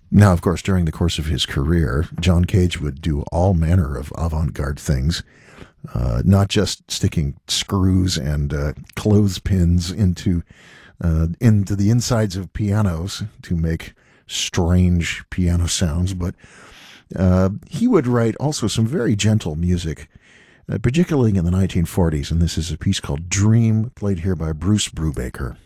Now, of course, during the course of his career, John Cage would do all manner of avant-garde things, not just sticking screws and clothespins into the insides of pianos to make strange piano sounds, but he would write also some very gentle music, particularly in the 1940s, and this is a piece called Dream, played here by Bruce Brubaker.